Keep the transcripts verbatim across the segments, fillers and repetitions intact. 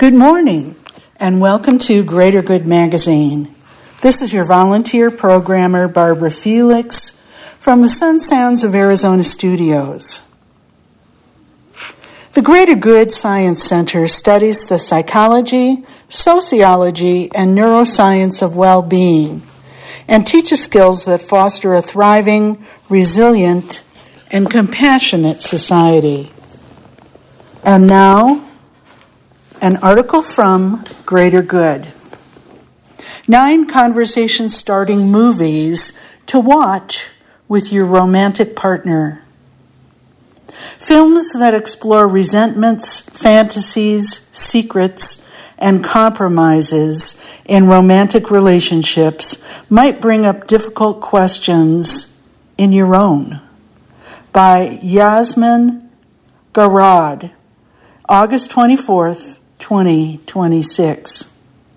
Good morning, and welcome to Greater Good Magazine. This is your volunteer programmer, Barbara Felix, from the Sun Sounds of Arizona studios. The Greater Good Science Center studies the psychology, sociology, and neuroscience of well-being, and teaches skills that foster a thriving, resilient, and compassionate society. And now, an article from Greater Good. Nine conversation-starting movies to watch with your romantic partner. Films that explore resentments, fantasies, secrets, and compromises in romantic relationships might bring up difficult questions in your own. By Yasmin Garad, August twenty-fourth, twenty twenty-six.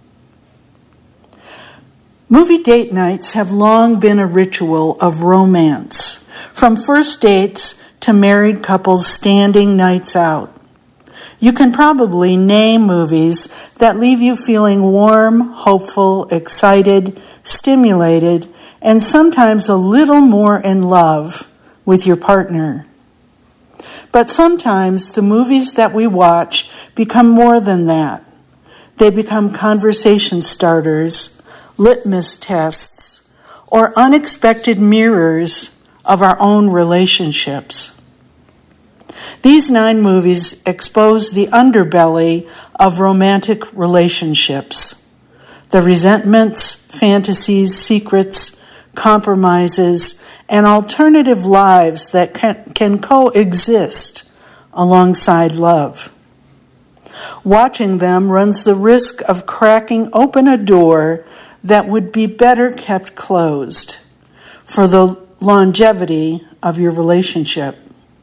Movie date nights have long been a ritual of romance, from first dates to married couples standing nights out. You can probably name movies that leave you feeling warm, hopeful, excited, stimulated, and sometimes a little more in love with your partner. But sometimes the movies that we watch become more than that. They become conversation starters, litmus tests, or unexpected mirrors of our own relationships. These nine movies expose the underbelly of romantic relationships, the resentments, fantasies, secrets, compromises, and alternative lives that can, can coexist alongside love. Watching them runs the risk of cracking open a door that would be better kept closed for the longevity of your relationship.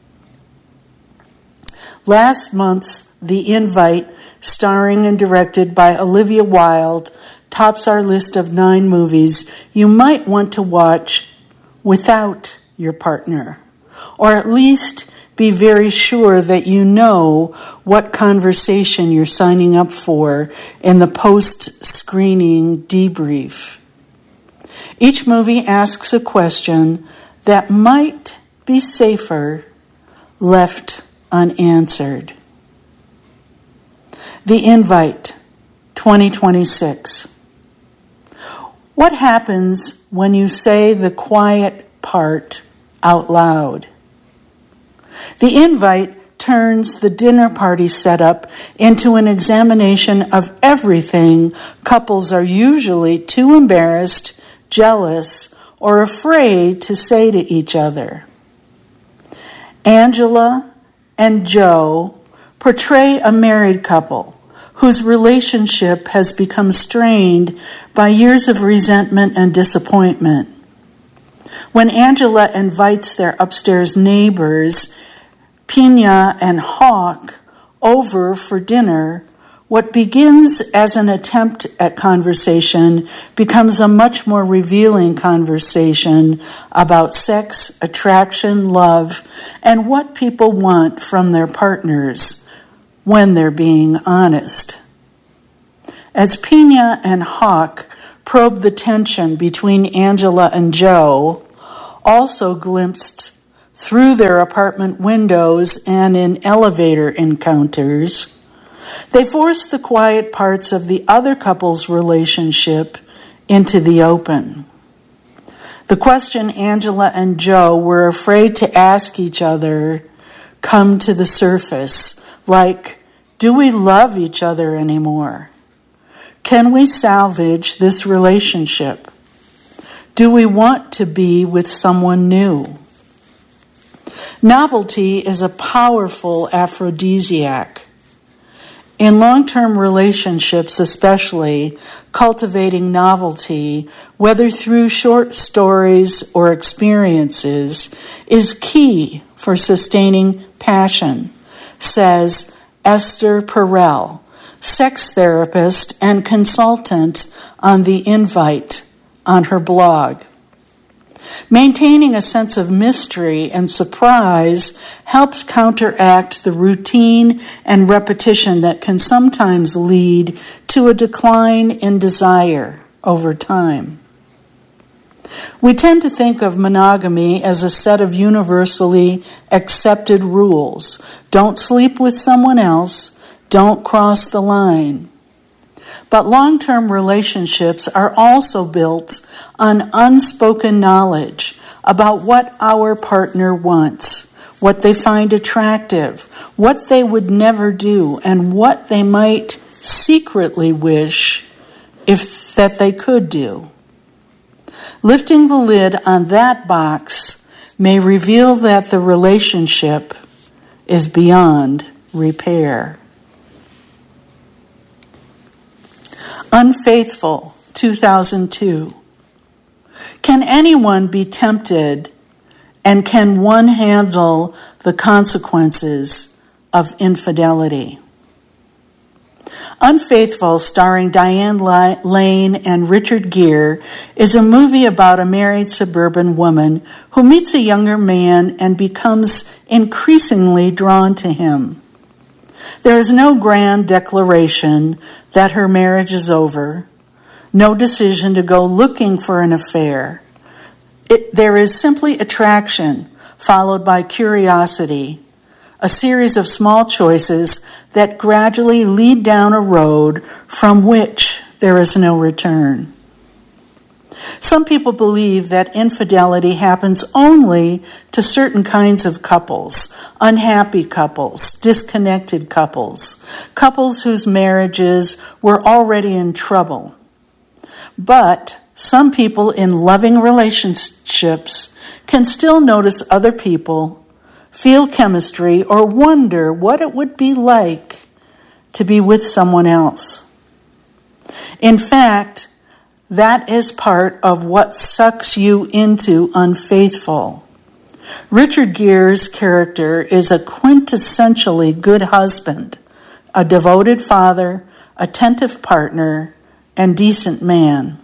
Last month's The Invite, starring and directed by Olivia Wilde, tops our list of nine movies you might want to watch without your partner, or at least be very sure that you know what conversation you're signing up for in the post-screening debrief. Each movie asks a question that might be safer left unanswered. The Invite, twenty twenty-six. What happens when you say the quiet part out loud? The Invite turns the dinner party setup into an examination of everything couples are usually too embarrassed, jealous, or afraid to say to each other. Angela and Joe portray a married couple whose relationship has become strained by years of resentment and disappointment. When Angela invites their upstairs neighbors, Pina and Hawk, over for dinner, what begins as an attempt at conversation becomes a much more revealing conversation about sex, attraction, love, and what people want from their partners when they're being honest. As Pina and Hawk probe the tension between Angela and Joe, also glimpsed through their apartment windows and in elevator encounters, they force the quiet parts of the other couple's relationship into the open. The question Angela and Joe were afraid to ask each other come to the surface, like, do we love each other anymore? Can we salvage this relationship? Do we want to be with someone new? Novelty is a powerful aphrodisiac. In long-term relationships especially, cultivating novelty, whether through short stories or experiences, is key for sustaining passion, says Esther Perel, sex therapist and consultant on The Invite, on her blog. Maintaining a sense of mystery and surprise helps counteract the routine and repetition that can sometimes lead to a decline in desire over time. We tend to think of monogamy as a set of universally accepted rules. Don't sleep with someone else. Don't cross the line. But long-term relationships are also built on unspoken knowledge about what our partner wants, what they find attractive, what they would never do, and what they might secretly wish if that they could do. Lifting the lid on that box may reveal that the relationship is beyond repair. Unfaithful, two thousand two. Can anyone be tempted, and can one handle the consequences of infidelity? Unfaithful, starring Diane Lane and Richard Gere, is a movie about a married suburban woman who meets a younger man and becomes increasingly drawn to him. There is no grand declaration that her marriage is over, no decision to go looking for an affair. It, there is simply attraction, followed by curiosity, a series of small choices that gradually lead down a road from which there is no return. Some people believe that infidelity happens only to certain kinds of couples, unhappy couples, disconnected couples, couples whose marriages were already in trouble. But some people in loving relationships can still notice other people, feel chemistry, or wonder what it would be like to be with someone else. In fact, that is part of what sucks you into Unfaithful. Richard Gere's character is a quintessentially good husband, a devoted father, attentive partner, and decent man.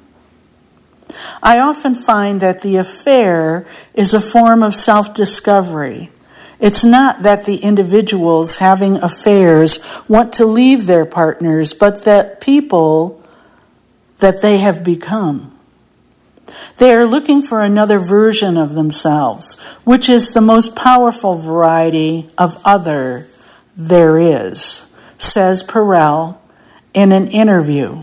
I often find that the affair is a form of self-discovery. It's not that the individuals having affairs want to leave their partners, but that people that they have become. They are looking for another version of themselves, which is the most powerful variety of other there is, says Perel in an interview.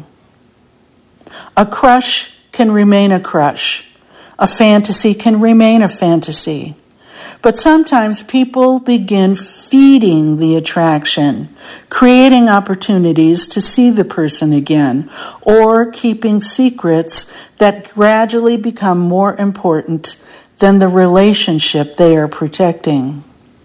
A crush can remain a crush. A fantasy can remain a fantasy. But sometimes people begin feeding the attraction, creating opportunities to see the person again, or keeping secrets that gradually become more important than the relationship they are protecting.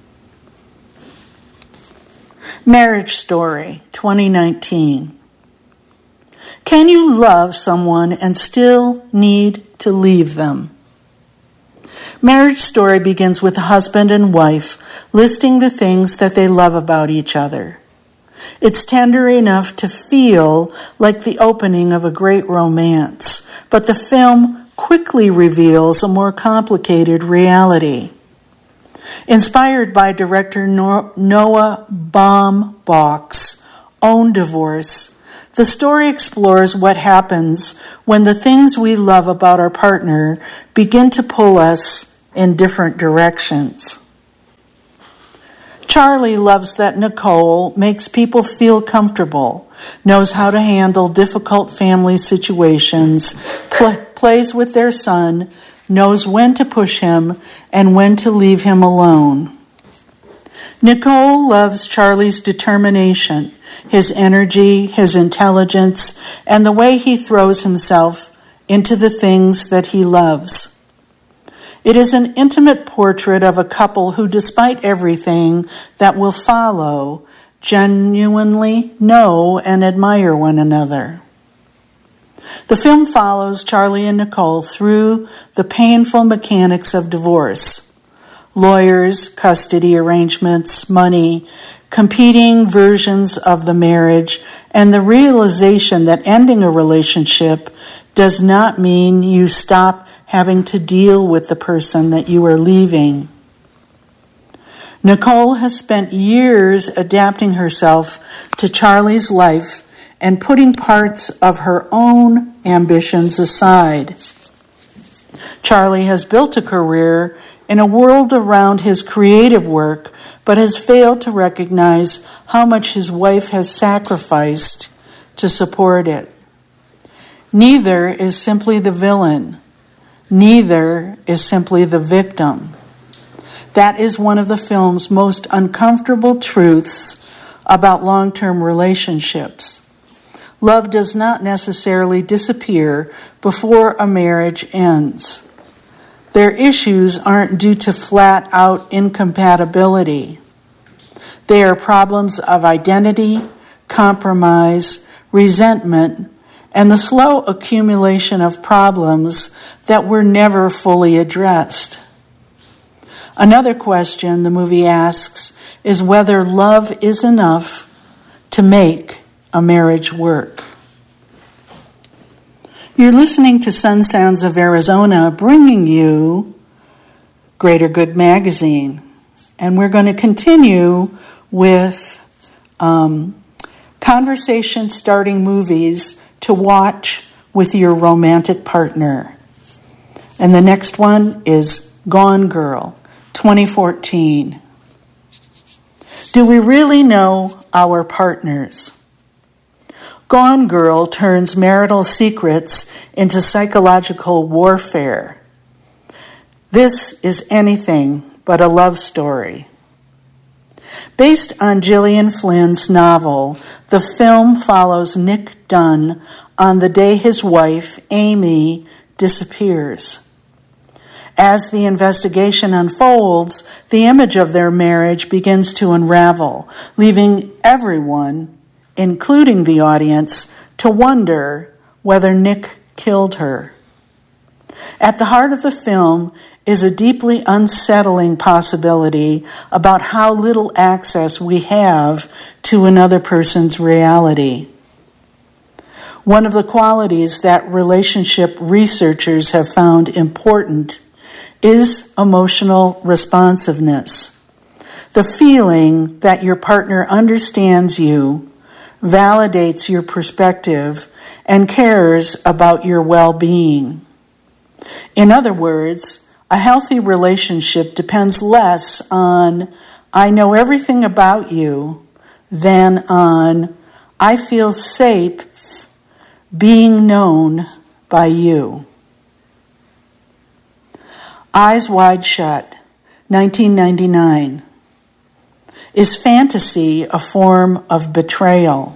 Marriage Story, twenty nineteen. Can you love someone and still need to leave them? Marriage Story begins with a husband and wife listing the things that they love about each other. It's tender enough to feel like the opening of a great romance, but the film quickly reveals a more complicated reality. Inspired by director Noah Baumbach's own divorce, the story explores what happens when the things we love about our partner begin to pull us in different directions. Charlie loves that Nicole makes people feel comfortable, knows how to handle difficult family situations, pl- plays with their son, knows when to push him and when to leave him alone. Nicole loves Charlie's determination, his energy, his intelligence, and the way he throws himself into the things that he loves. It is an intimate portrait of a couple who, despite everything that will follow, genuinely know and admire one another. The film follows Charlie and Nicole through the painful mechanics of divorce. Lawyers, custody arrangements, money, competing versions of the marriage, and the realization that ending a relationship does not mean you stop having to deal with the person that you are leaving. Nicole has spent years adapting herself to Charlie's life and putting parts of her own ambitions aside. Charlie has built a career in a world around his creative work, but has failed to recognize how much his wife has sacrificed to support it. Neither is simply the villain. Neither is simply the victim. That is one of the film's most uncomfortable truths about long-term relationships. Love does not necessarily disappear before a marriage ends. Their issues aren't due to flat-out incompatibility. They are problems of identity, compromise, resentment, and the slow accumulation of problems that were never fully addressed. Another question the movie asks is whether love is enough to make a marriage work. You're listening to Sun Sounds of Arizona, bringing you Greater Good Magazine. And we're going to continue with um, conversation-starting movies to watch with your romantic partner. And the next one is Gone Girl, twenty fourteen. Do we really know our partners? Gone Girl turns marital secrets into psychological warfare. This is anything but a love story. Based on Gillian Flynn's novel, the film follows Nick Dunn on the day his wife, Amy, disappears. As the investigation unfolds, the image of their marriage begins to unravel, leaving everyone, including the audience, to wonder whether Nick killed her. At the heart of the film is a deeply unsettling possibility about how little access we have to another person's reality. One of the qualities that relationship researchers have found important is emotional responsiveness. The feeling that your partner understands you, validates your perspective, and cares about your well-being. In other words, a healthy relationship depends less on, I know everything about you, than on, I feel safe being known by you. Eyes Wide Shut, nineteen ninety-nine. Is fantasy a form of betrayal?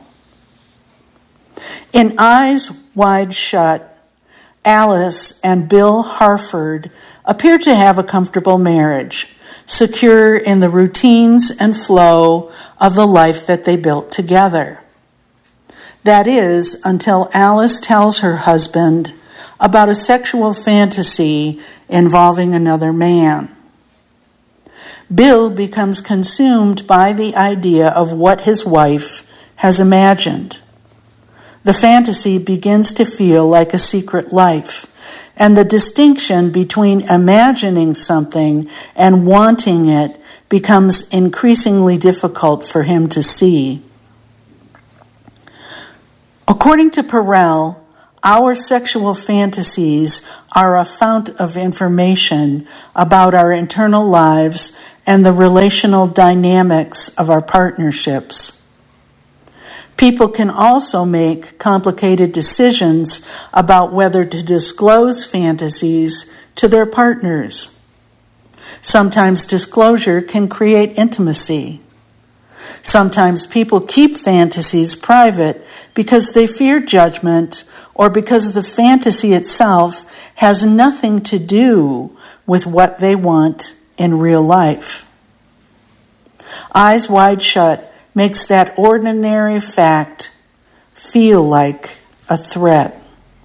In Eyes Wide Shut, Alice and Bill Harford appear to have a comfortable marriage, secure in the routines and flow of the life that they built together. That is, until Alice tells her husband about a sexual fantasy involving another man. Bill becomes consumed by the idea of what his wife has imagined. The fantasy begins to feel like a secret life, and the distinction between imagining something and wanting it becomes increasingly difficult for him to see. According to Perel, our sexual fantasies are a fount of information about our internal lives and the relational dynamics of our partnerships. People can also make complicated decisions about whether to disclose fantasies to their partners. Sometimes disclosure can create intimacy. Sometimes people keep fantasies private because they fear judgment or because the fantasy itself has nothing to do with what they want in real life. Eyes Wide Shut makes that ordinary fact feel like a threat.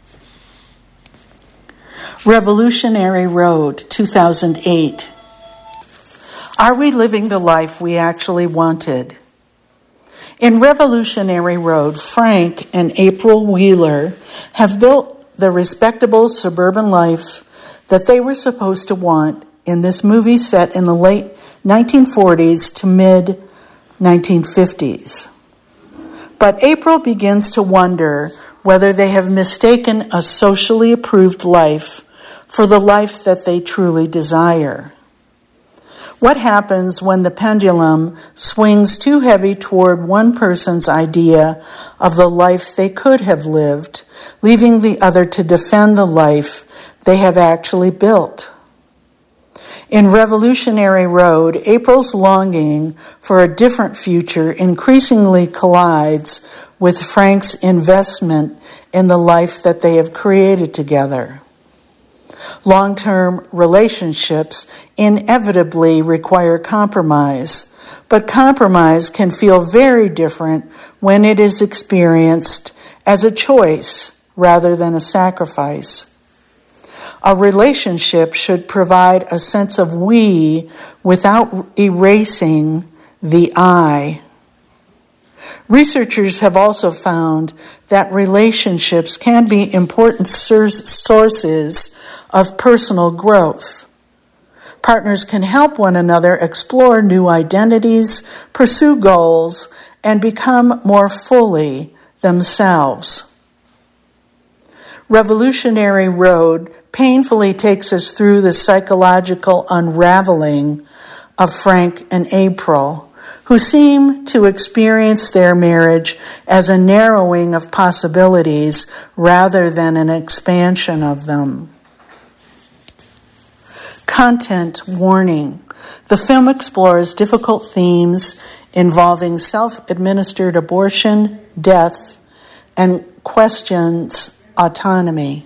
Revolutionary Road, two thousand eight. Are we living the life we actually wanted? In Revolutionary Road, Frank and April Wheeler have built the respectable suburban life that they were supposed to want in this movie set in the late nineteen forties to mid nineteen fifties. But April begins to wonder whether they have mistaken a socially approved life for the life that they truly desire. What happens when the pendulum swings too heavy toward one person's idea of the life they could have lived, leaving the other to defend the life they have actually built? In Revolutionary Road, April's longing for a different future increasingly collides with Frank's investment in the life that they have created together. Long-term relationships inevitably require compromise, but compromise can feel very different when it is experienced as a choice rather than a sacrifice. A relationship should provide a sense of we without erasing the I. Researchers have also found that relationships can be important sources of personal growth. Partners can help one another explore new identities, pursue goals, and become more fully themselves. Revolutionary Road painfully takes us through the psychological unraveling of Frank and April, who seem to experience their marriage as a narrowing of possibilities rather than an expansion of them. Content warning. The film explores difficult themes involving self-administered abortion, death, and questions autonomy.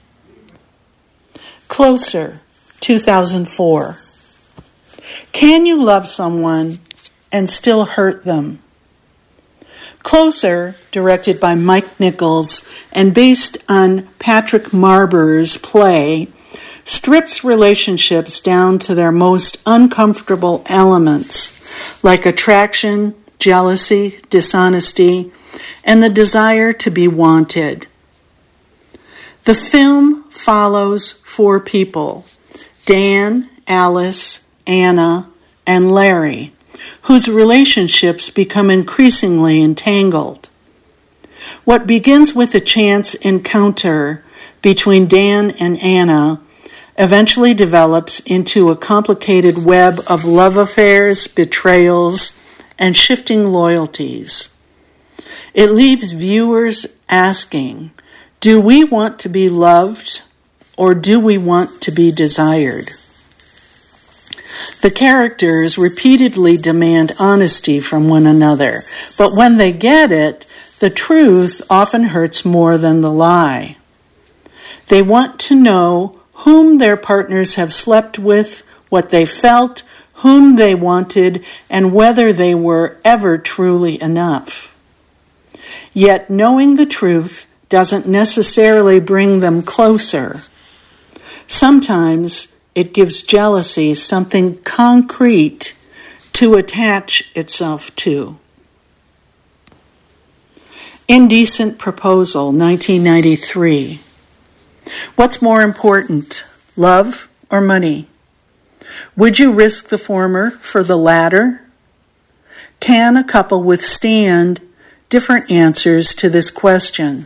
Closer, two thousand four. Can you love someone and still hurt them? Closer, directed by Mike Nichols and based on Patrick Marber's play, strips relationships down to their most uncomfortable elements, like attraction, jealousy, dishonesty, and the desire to be wanted. The film follows four people, Dan, Alice, Anna, and Larry, whose relationships become increasingly entangled. What begins with a chance encounter between Dan and Anna eventually develops into a complicated web of love affairs, betrayals, and shifting loyalties. It leaves viewers asking, do we want to be loved or do we want to be desired? The characters repeatedly demand honesty from one another, but when they get it, the truth often hurts more than the lie. They want to know whom their partners have slept with, what they felt, whom they wanted, and whether they were ever truly enough. Yet knowing the truth doesn't necessarily bring them closer. Sometimes it gives jealousy something concrete to attach itself to. Indecent Proposal, nineteen ninety-three. What's more important, love or money? Would you risk the former for the latter? Can a couple withstand different answers to this question?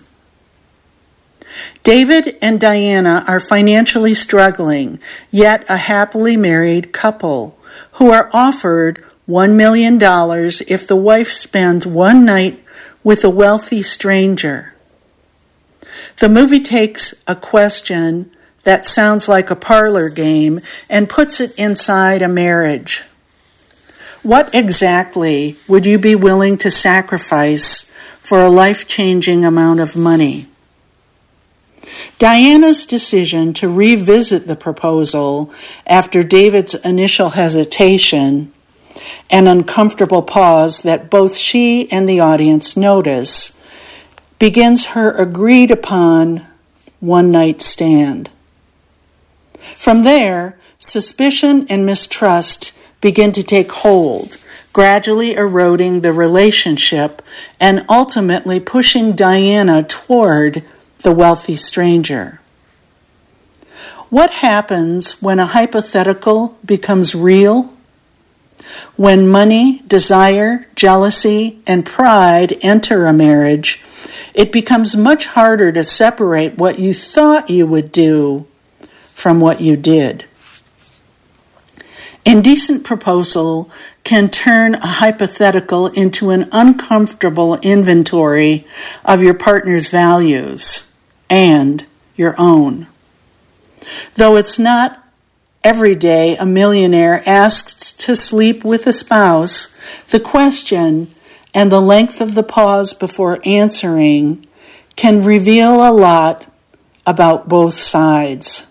David and Diana are financially struggling, yet a happily married couple who are offered one million dollars if the wife spends one night with a wealthy stranger. The movie takes a question that sounds like a parlor game and puts it inside a marriage. What exactly would you be willing to sacrifice for a life-changing amount of money? Diana's decision to revisit the proposal after David's initial hesitation, an uncomfortable pause that both she and the audience notice, begins her agreed-upon one-night stand. From there, suspicion and mistrust begin to take hold, gradually eroding the relationship and ultimately pushing Diana toward the wealthy stranger. What happens when a hypothetical becomes real? When money, desire, jealousy, and pride enter a marriage, it becomes much harder to separate what you thought you would do from what you did. Indecent proposal can turn a hypothetical into an uncomfortable inventory of your partner's values and your own. Though it's not every day a millionaire asks to sleep with a spouse, the question and the length of the pause before answering can reveal a lot about both sides.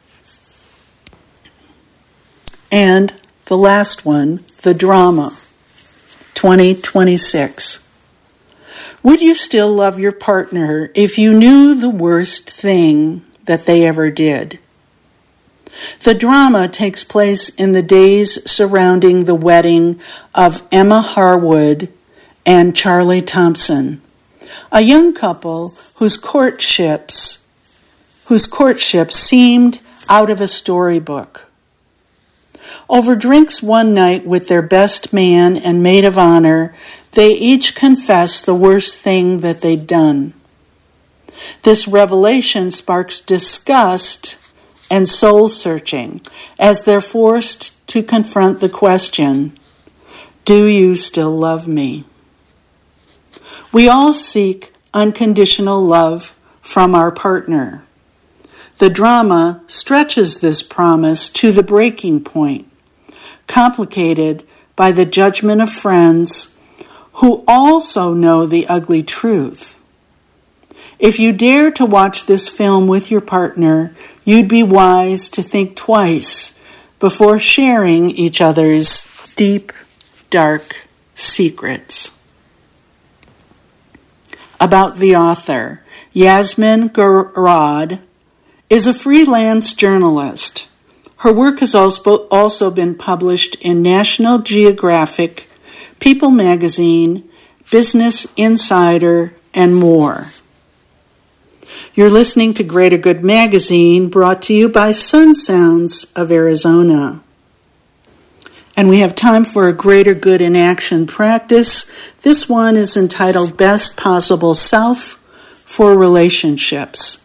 And the last one, the drama, twenty twenty-six. Would you still love your partner if you knew the worst thing that they ever did? The drama takes place in the days surrounding the wedding of Emma Harwood and Charlie Thompson, a young couple whose courtships, whose courtship seemed out of a storybook. Over drinks one night with their best man and maid of honor, they each confessed the worst thing that they'd done. This revelation sparks disgust and soul-searching as they're forced to confront the question, do you still love me? We all seek unconditional love from our partner. The drama stretches this promise to the breaking point, complicated by the judgment of friends who also know the ugly truth. If you dare to watch this film with your partner, you'd be wise to think twice before sharing each other's deep, dark secrets. About the author, Yasmin Garad is a freelance journalist. Her work has also been published in National Geographic, People Magazine, Business Insider, and more. You're listening to Greater Good Magazine, brought to you by Sun Sounds of Arizona. And we have time for a Greater Good in Action practice. This one is entitled Best Possible Self for Relationships.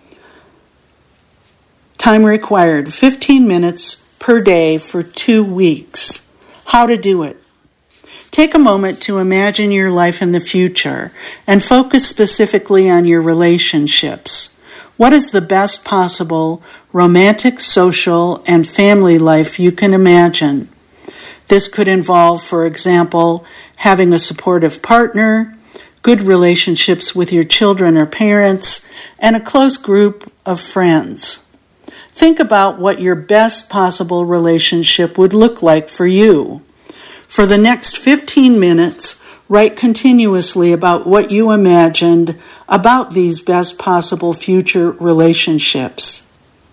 Time required, fifteen minutes per day for two weeks. How to do it. Take a moment to imagine your life in the future and focus specifically on your relationships. What is the best possible romantic, social, and family life you can imagine? This could involve, for example, having a supportive partner, good relationships with your children or parents, and a close group of friends. Think about what your best possible relationship would look like for you. For the next fifteen minutes, write continuously about what you imagined about these best possible future relationships.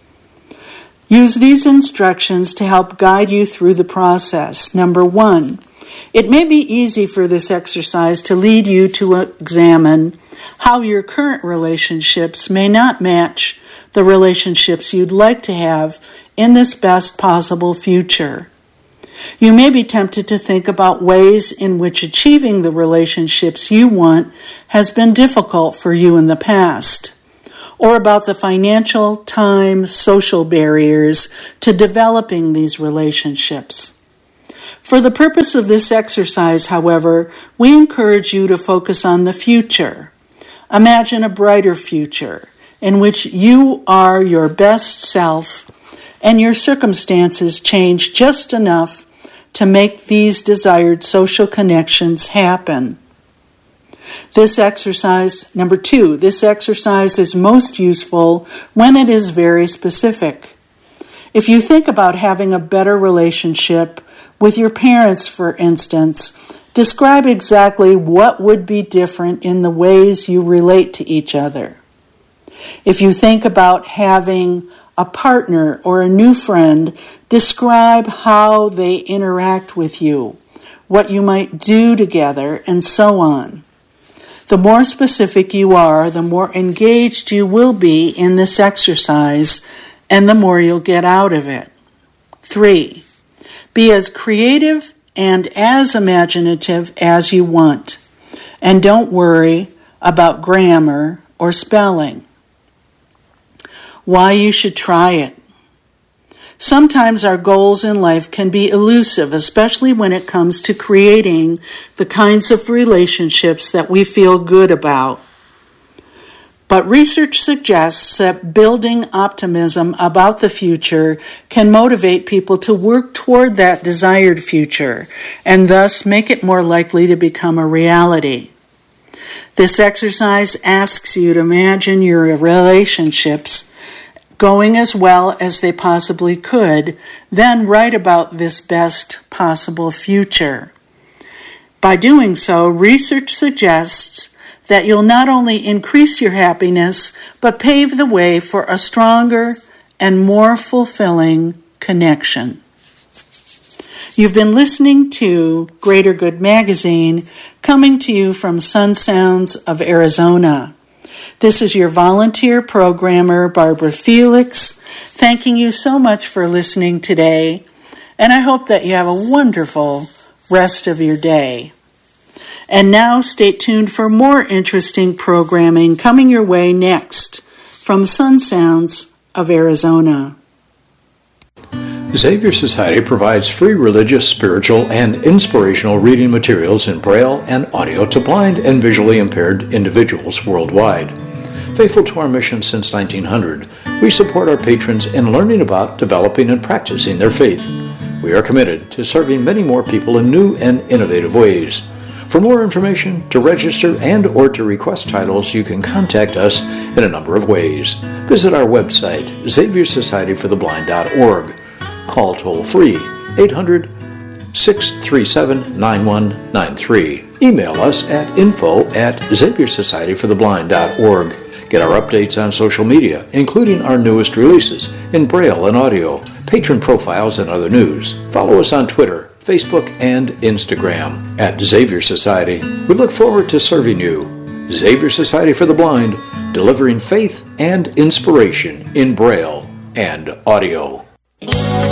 Use these instructions to help guide you through the process. Number one, it may be easy for this exercise to lead you to examine how your current relationships may not match the relationships you'd like to have in this best possible future. You may be tempted to think about ways in which achieving the relationships you want has been difficult for you in the past, or about the financial, time, social barriers to developing these relationships. For the purpose of this exercise, however, we encourage you to focus on the future. Imagine a brighter future in which you are your best self and your circumstances change just enough to make these desired social connections happen. This exercise, number two, this exercise is most useful when it is very specific. If you think about having a better relationship with your parents, for instance, describe exactly what would be different in the ways you relate to each other. If you think about having a partner or a new friend, describe how they interact with you, what you might do together, and so on. The more specific you are, the more engaged you will be in this exercise, and the more you'll get out of it. Three, be as creative and as imaginative as you want, and don't worry about grammar or spelling. Why you should try it. Sometimes our goals in life can be elusive, especially when it comes to creating the kinds of relationships that we feel good about. But research suggests that building optimism about the future can motivate people to work toward that desired future and thus make it more likely to become a reality. This exercise asks you to imagine your relationships going as well as they possibly could, then write about this best possible future. By doing so, research suggests that you'll not only increase your happiness, but pave the way for a stronger and more fulfilling connection. You've been listening to Greater Good Magazine, coming to you from Sun Sounds of Arizona. This is your volunteer programmer, Barbara Felix, thanking you so much for listening today, and I hope that you have a wonderful rest of your day. And now stay tuned for more interesting programming coming your way next from Sun Sounds of Arizona. Xavier Society provides free religious, spiritual, and inspirational reading materials in Braille and audio to blind and visually impaired individuals worldwide. Faithful to our mission since nineteen hundred, we support our patrons in learning about, developing, and practicing their faith. We are committed to serving many more people in new and innovative ways. For more information, to register, and or to request titles, you can contact us in a number of ways. Visit our website, xavier society for the blind dot org. Call toll-free eight hundred, six three seven, nine one nine three. Email us at info at xavier society for the blind dot org. Get our updates on social media, including our newest releases in Braille and audio, patron profiles, and other news. Follow us on Twitter, Facebook, and Instagram at Xavier Society. We look forward to serving you. Xavier Society for the Blind, delivering faith and inspiration in Braille and audio.